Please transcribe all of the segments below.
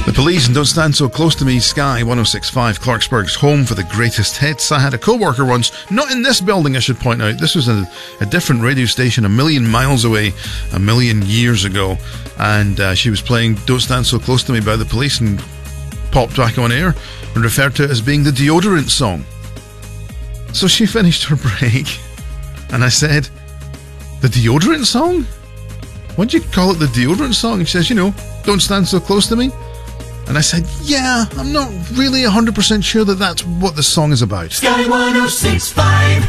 The Police and Don't Stand So Close to Me. Sky 106.5, Clarksburg's home for the greatest hits. I had a co-worker once, not in this building I should point out, this was a different radio station a million miles away, a million years ago, and she was playing Don't Stand So Close to Me by the Police and popped back on air and referred to it as being the deodorant song. So she finished her break and I said, the deodorant song? What'd you call it, the deodorant song? And she says, Don't Stand So Close to Me. And I said, yeah, I'm not really 100% sure that that's what the song is about. Sky 106.5,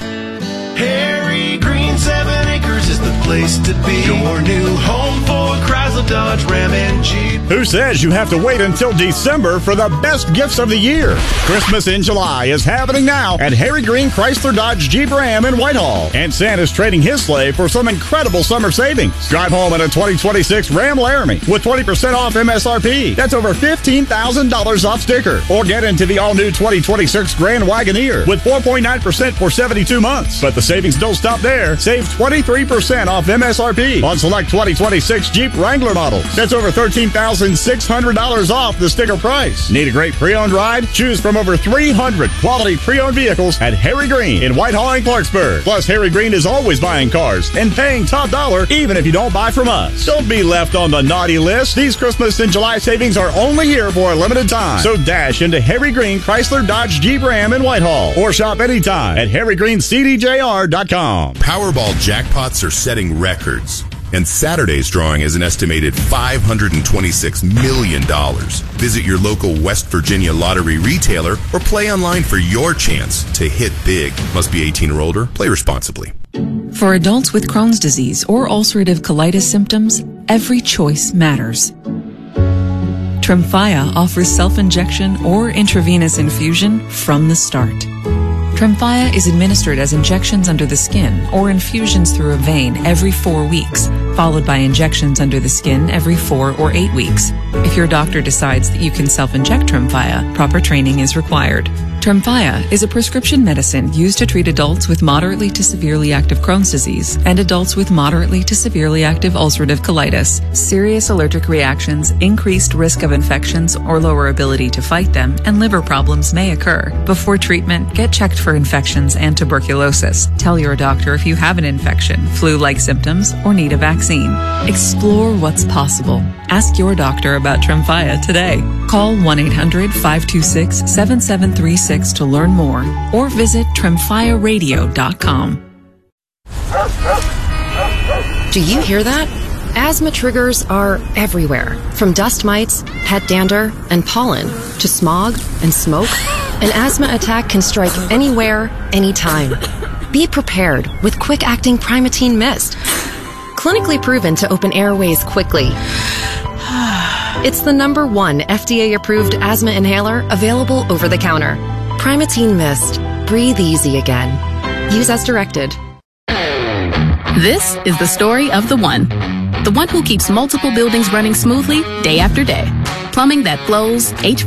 Harry Green, 7 Acres is the place to be. Your new home for Chrysler, Dodge, Ram, and Jeep. Who says you have to wait until December for the best gifts of the year? Christmas in July is happening now at Harry Green Chrysler, Dodge, Jeep, Ram in Whitehall. And Santa's trading his sleigh for some incredible summer savings. Drive home in a 2026 Ram Laramie with 20% off MSRP. That's over $15,000 off sticker. Or get into the all-new 2026 Grand Wagoneer with 4.9% for 72 months. But the savings don't stop there. Save 23% off MSRP on select 2026 Jeep Wrangler models. That's over $13,600 off the sticker price. Need a great pre-owned ride? Choose from over 300 quality pre-owned vehicles at Harry Green in Whitehall and Clarksburg. Plus, Harry Green is always buying cars and paying top dollar even if you don't buy from us. Don't be left on the naughty list. These Christmas and July savings are only here for a limited time. So dash into Harry Green Chrysler, Dodge, Jeep, Ram in Whitehall or shop anytime at harrygreencdjr.com. Powerball jackpots are setting records, and Saturday's drawing is an estimated $526 million. Visit your local West Virginia lottery retailer or play online for your chance to hit big. Must be 18 or older. Play responsibly. For adults with Crohn's disease or ulcerative colitis symptoms, every choice matters. Tremfya offers self-injection or intravenous infusion from the start. Tremfya is administered as injections under the skin or infusions through a vein every 4 weeks, followed by injections under the skin every 4 or 8 weeks. If your doctor decides that you can self-inject Tremfya, proper training is required. Tremfya is a prescription medicine used to treat adults with moderately to severely active Crohn's disease and adults with moderately to severely active ulcerative colitis. Serious allergic reactions, increased risk of infections or lower ability to fight them, and liver problems may occur. Before treatment, get checked for infections and tuberculosis. Tell your doctor if you have an infection, flu-like symptoms, or need a vaccine. Explore what's possible. Ask your doctor about Tremfya today. Call 1-800-526-7736 to learn more or visit tremfyaradio.com. Do you hear that? Asthma triggers are everywhere, from dust mites, pet dander, and pollen, to smog and smoke. An asthma attack can strike anywhere, anytime. Be prepared with quick-acting Primatene Mist. Clinically proven to open airways quickly. It's the #1 FDA-approved asthma inhaler available over the counter. Primatene Mist. Breathe easy again. Use as directed. This is the story of the one who keeps multiple buildings running smoothly day after day. Plumbing that flows, HVAC